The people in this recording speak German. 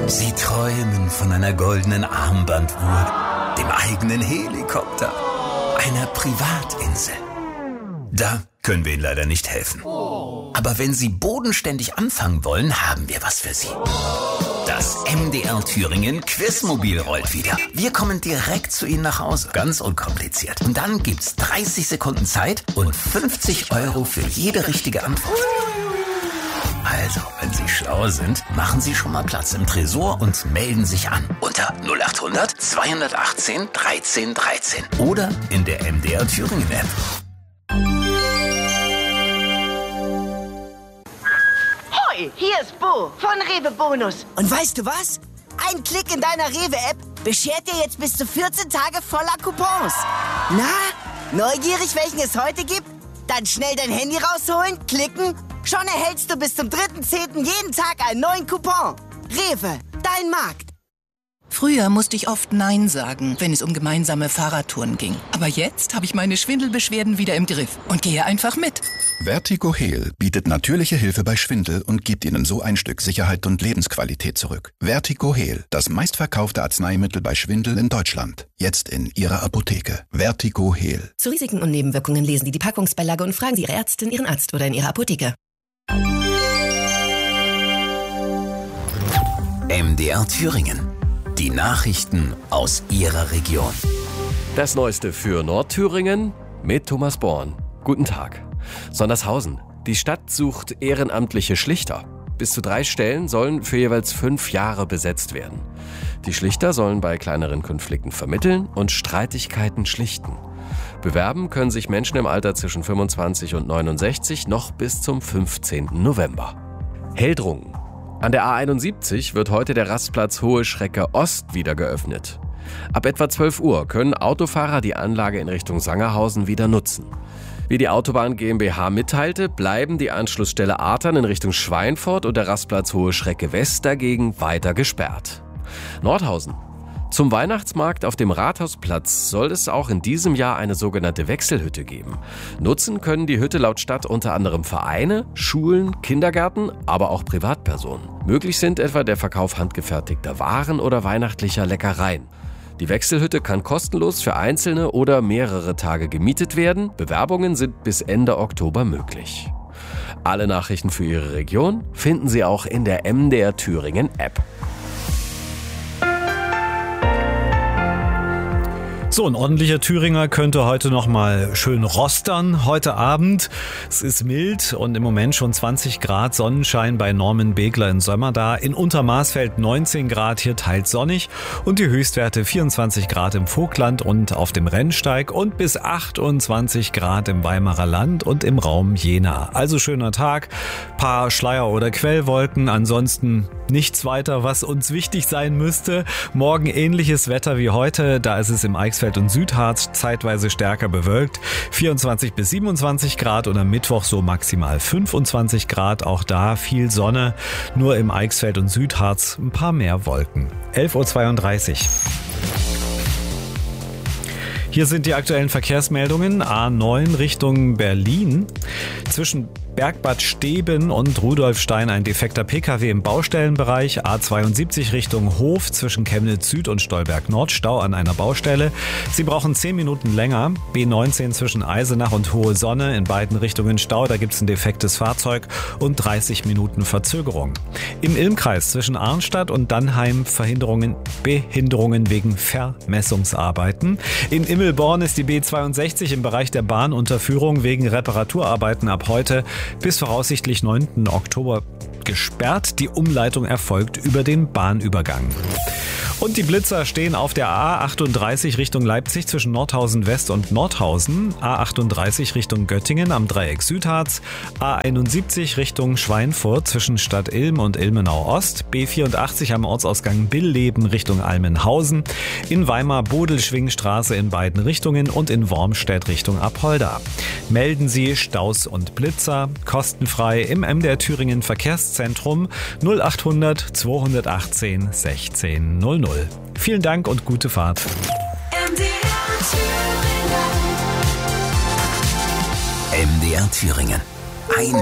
Sie träumen von einer goldenen Armbanduhr, dem eigenen Helikopter, einer Privatinsel. Da können wir Ihnen leider nicht helfen. Aber wenn Sie bodenständig anfangen wollen, haben wir was für Sie. Das MDR Thüringen Quizmobil rollt wieder. Wir kommen direkt zu Ihnen nach Hause. Ganz unkompliziert. Und dann gibt's 30 Sekunden Zeit und 50 € für jede richtige Antwort. Also, wenn Sie schlau sind, machen Sie schon mal Platz im Tresor und melden sich an. Unter 0800 218 1313 oder in der MDR Thüringen App. Hoi, hier ist Bo von Rewe Bonus. Und weißt du was? Ein Klick in deiner Rewe-App beschert dir jetzt bis zu 14 Tage voller Coupons. Na, neugierig, welchen es heute gibt? Dann schnell dein Handy rausholen, klicken. Schon erhältst du bis zum 3.10. jeden Tag einen neuen Coupon. Rewe, dein Markt. Früher musste ich oft Nein sagen, wenn es um gemeinsame Fahrradtouren ging. Aber jetzt habe ich meine Schwindelbeschwerden wieder im Griff und gehe einfach mit. Vertigo Heal bietet natürliche Hilfe bei Schwindel und gibt Ihnen so ein Stück Sicherheit und Lebensqualität zurück. Vertigo Heal, das meistverkaufte Arzneimittel bei Schwindel in Deutschland. Jetzt in Ihrer Apotheke. Vertigo Heal. Zu Risiken und Nebenwirkungen lesen Sie die Packungsbeilage und fragen Sie Ihre Ärztin, Ihren Arzt oder in Ihrer Apotheke. MDR Thüringen. Die Nachrichten aus Ihrer Region. Das Neueste für Nordthüringen mit Thomas Born. Guten Tag. Sondershausen. Die Stadt sucht ehrenamtliche Schlichter. Bis zu 3 Stellen sollen für jeweils 5 Jahre besetzt werden. Die Schlichter sollen bei kleineren Konflikten vermitteln und Streitigkeiten schlichten. Bewerben können sich Menschen im Alter zwischen 25 und 69 noch bis zum 15. November. Heldrungen. An der A71 wird heute der Rastplatz Hohe Schrecke Ost wieder geöffnet. Ab etwa 12 Uhr können Autofahrer die Anlage in Richtung Sangerhausen wieder nutzen. Wie die Autobahn GmbH mitteilte, bleiben die Anschlussstelle Artern in Richtung Schweinfurt und der Rastplatz Hohe Schrecke West dagegen weiter gesperrt. Nordhausen. Zum Weihnachtsmarkt auf dem Rathausplatz soll es auch in diesem Jahr eine sogenannte Wechselhütte geben. Nutzen können die Hütte laut Stadt unter anderem Vereine, Schulen, Kindergärten, aber auch Privatpersonen. Möglich sind etwa der Verkauf handgefertigter Waren oder weihnachtlicher Leckereien. Die Wechselhütte kann kostenlos für einzelne oder mehrere Tage gemietet werden. Bewerbungen sind bis Ende Oktober möglich. Alle Nachrichten für Ihre Region finden Sie auch in der MDR Thüringen App. So, ein ordentlicher Thüringer könnte heute noch mal schön rostern. Heute Abend, es ist mild und im Moment schon 20 Grad Sonnenschein bei Norman Begler in Sömmerda. In Untermaßfeld 19 Grad, hier teils sonnig und die Höchstwerte 24 Grad im Vogtland und auf dem Rennsteig und bis 28 Grad im Weimarer Land und im Raum Jena. Also schöner Tag, paar Schleier- oder Quellwolken, ansonsten nichts weiter, was uns wichtig sein müsste. Morgen ähnliches Wetter wie heute, da ist es im Eichsfeld und Südharz zeitweise stärker bewölkt. 24 bis 27 Grad und am Mittwoch so maximal 25 Grad. Auch da viel Sonne, nur im Eichsfeld und Südharz ein paar mehr Wolken. 11.32 Uhr. Hier sind die aktuellen Verkehrsmeldungen. A9 Richtung Berlin. Zwischen Bergbad Steben und Rudolfstein ein defekter Pkw im Baustellenbereich. A72 Richtung Hof zwischen Chemnitz Süd und Stolberg Nord. Stau an einer Baustelle. Sie brauchen 10 Minuten länger. B19 zwischen Eisenach und Hohe Sonne in beiden Richtungen Stau. Da gibt es ein defektes Fahrzeug und 30 Minuten Verzögerung. Im Ilmkreis zwischen Arnstadt und Dannheim Behinderungen wegen Vermessungsarbeiten. In Immelborn ist die B62 im Bereich der Bahnunterführung wegen Reparaturarbeiten ab heute bis voraussichtlich 9. Oktober gesperrt. Die Umleitung erfolgt über den Bahnübergang. Und die Blitzer stehen auf der A38 Richtung Leipzig zwischen Nordhausen West und Nordhausen, A38 Richtung Göttingen am Dreieck Südharz, A71 Richtung Schweinfurt zwischen Stadt Ilm und Ilmenau Ost, B84 am Ortsausgang Billeben Richtung Almenhausen, in Weimar Bodelschwingstraße in beiden Richtungen und in Wormstedt Richtung Apolda. Melden Sie Staus und Blitzer kostenfrei im MDR Thüringen Verkehrszentrum 0800 218 1600. Vielen Dank und gute Fahrt. MDR Thüringen.